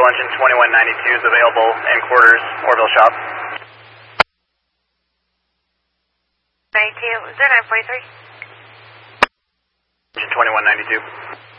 engine 2192 is available in quarters, Orville shop. 92, 0943. Engine 2192.